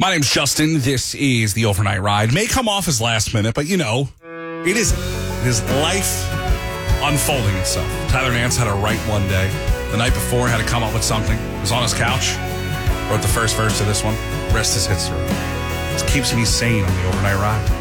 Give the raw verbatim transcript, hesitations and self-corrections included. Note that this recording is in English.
My name's Justin. This is the Overnight Ride. May come off as last minute, but you know, it isn't. It is life unfolding itself. Tyler Nance had to write one day. The night before, had to come up with something. Was on his couch, wrote the first verse of this one. Rest is history. It keeps me sane on the Overnight Ride.